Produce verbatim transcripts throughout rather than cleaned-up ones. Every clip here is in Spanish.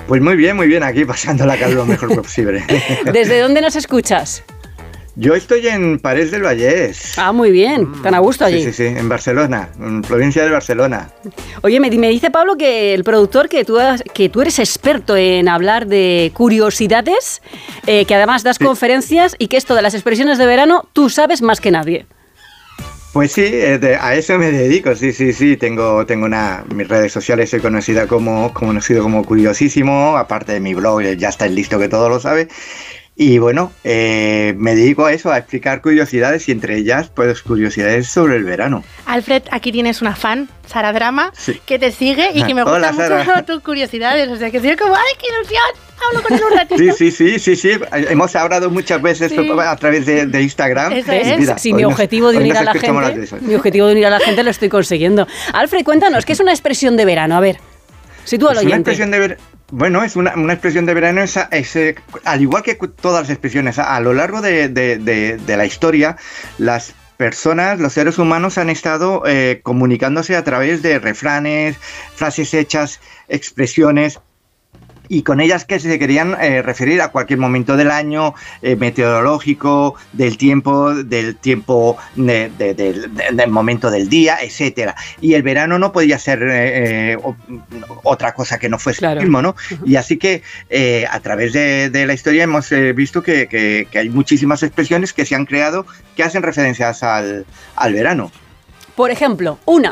Pues muy bien, muy bien, aquí pasando la calor lo mejor posible. ¿Desde dónde nos escuchas? Yo estoy en Parés del Vallès. Ah, muy bien, tan a gusto allí. Sí, sí, sí, en Barcelona, en provincia de Barcelona. Oye, me, me dice Pablo, que el productor, que tú, has, que tú eres experto en hablar de curiosidades, eh, que además das sí. conferencias, y que esto de las expresiones de verano tú sabes más que nadie. Pues sí, a eso me dedico, sí, sí, sí, tengo, tengo una, mis redes sociales soy conocida como, conocido como Curiosísimo, aparte de mi blog, ya está listo que todo lo sabe. Y bueno, eh, me dedico a eso, a explicar curiosidades y entre ellas, pues curiosidades sobre el verano. Alfred, aquí tienes una fan, Sara Drama, sí. que te sigue y que me Hola, gustan Sara. mucho tus curiosidades. O sea, que soy como, ¡ay, qué ilusión! Hablo con él un ratito. Sí, sí, sí, sí, sí. Hemos hablado muchas veces sí. a través de, de Instagram. Eso es. Mira, sí, mi objetivo de unir a la gente, mi objetivo de unir a la gente lo estoy consiguiendo. Alfred, cuéntanos, ¿qué es una expresión de verano? A ver, sitúa al oyente. Una expresión de verano. Bueno, es una, una expresión de verano, es, es, es, al igual que todas las expresiones, a, a lo largo de, de, de, de la historia, las personas, los seres humanos han estado eh, comunicándose a través de refranes, frases hechas, expresiones, y con ellas que se querían eh, referir a cualquier momento del año, eh, meteorológico, del tiempo, del tiempo de, de, de, de, del momento del día, etcétera. Y el verano no podía ser eh, eh, otra cosa que no fuese claro. el mismo, ¿no? Uh-huh. Y así que eh, a través de, de la historia hemos eh, visto que, que, que hay muchísimas expresiones que se han creado que hacen referencias al, al verano. Por ejemplo, una.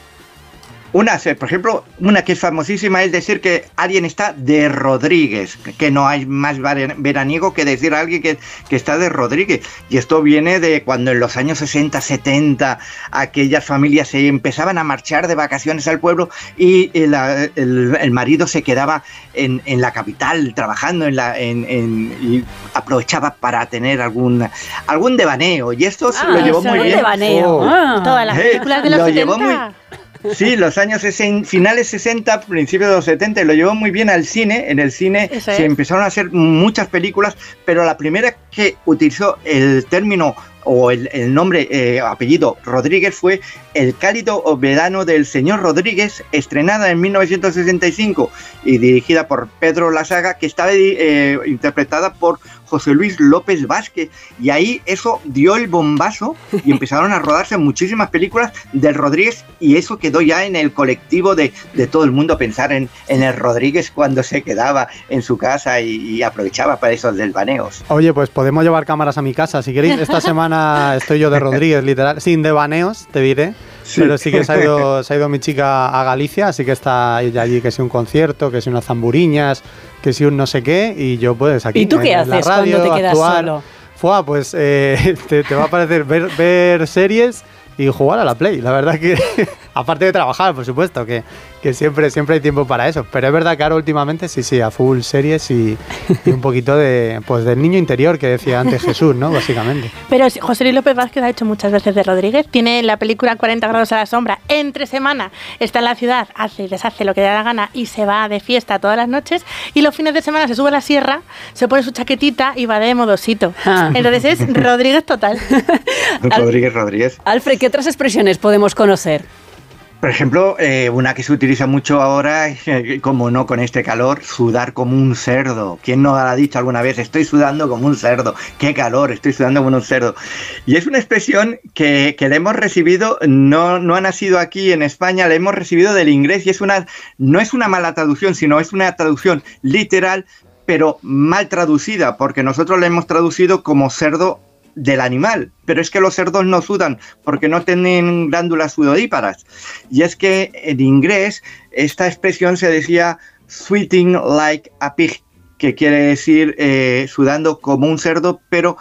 Una, por ejemplo, una que es famosísima es decir que alguien está de Rodríguez, que no hay más veraniego que decir a alguien que, que está de Rodríguez. Y esto viene de cuando en los años sesenta, setenta aquellas familias se empezaban a marchar de vacaciones al pueblo y el, el, el marido se quedaba en, en la capital trabajando en la, en, en, y aprovechaba para tener algún, algún devaneo. Y esto ah, lo llevó muy bien. Devaneo. Oh. Ah. Todas las películas de los lo setenta. Llevó muy, Sí, los años sesenta, finales sesenta, principios de los setenta, y lo llevó muy bien al cine. En el cine es. se empezaron a hacer muchas películas, pero la primera que utilizó el término o el, el nombre, eh, apellido Rodríguez fue El cálido verano del señor Rodríguez, estrenada en mil novecientos sesenta y cinco y dirigida por Pedro Lasaga, que estaba eh, interpretada por José Luis López Vázquez, y ahí eso dio el bombazo y empezaron a rodarse muchísimas películas del Rodríguez, y eso quedó ya en el colectivo de, de todo el mundo pensar en, en el Rodríguez cuando se quedaba en su casa y, y aprovechaba para esos desvaneos. Oye, pues podemos llevar cámaras a mi casa, si queréis. Esta semana estoy yo de Rodríguez, literal, sin devaneos, te diré. Sí. Pero sí que se ha, ido, se ha ido mi chica a Galicia, así que está ella allí, que si un concierto, que si unas zamburiñas, que si un no sé qué, y yo pues aquí ¿Y tú qué en, haces en la radio, cuando te quedas actuar. solo? Fua, pues eh, te, te va a parecer ver, ver series y jugar a la Play. La verdad que, aparte de trabajar, por supuesto, que, que siempre, siempre hay tiempo para eso. Pero es verdad que ahora últimamente sí, sí, a full series y, y un poquito de, pues, del niño interior que decía antes Jesús, ¿no? Básicamente. Pero José Luis López Vázquez ha hecho muchas veces de Rodríguez. Tiene la película cuarenta grados a la sombra. Entre semana está en la ciudad, hace y deshace lo que le da la gana y se va de fiesta todas las noches. Y los fines de semana se sube a la sierra, se pone su chaquetita y va de modosito. Ah. Entonces es Rodríguez total. Rodríguez, Rodríguez. Alfred, ¿qué otras expresiones podemos conocer? Por ejemplo, eh, una que se utiliza mucho ahora, eh, como no con este calor, sudar como un cerdo. ¿Quién no ha dicho alguna vez, estoy sudando como un cerdo? ¡Qué calor! Estoy sudando como un cerdo. Y es una expresión que, que la hemos recibido, no, no ha nacido aquí en España, la hemos recibido del inglés, y es una, no es una mala traducción, sino es una traducción literal, pero mal traducida, porque nosotros la hemos traducido como cerdo del animal, pero es que los cerdos no sudan porque no tienen glándulas sudoríparas. Y es que en inglés esta expresión se decía sweating like a pig, que quiere decir eh, sudando como un cerdo, pero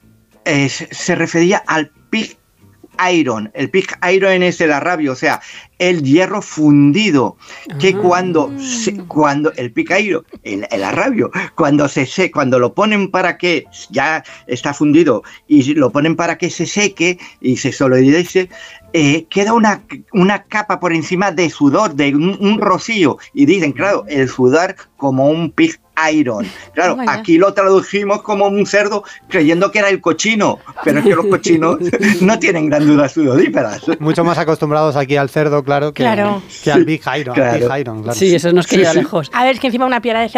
eh, se refería al pig iron. El pig iron es el arrabio, o sea, el hierro fundido, que ah. cuando, se, cuando el pig iron, el, el arrabio, cuando se se, cuando lo ponen para que ya está fundido y lo ponen para que se seque y se solidarice, eh, queda una, una capa por encima de sudor, de un, un rocío, y dicen, claro, el sudar como un pig iron. Claro, oh, aquí lo tradujimos como un cerdo creyendo que era el cochino, pero es que los cochinos no tienen glándulas sudoríparas. Mucho más acostumbrados aquí al cerdo, claro, que, claro. que al big iron. Claro. Big iron, claro. Sí, eso nos queda sí, sí. lejos. A ver, es que encima una piedra de cerdo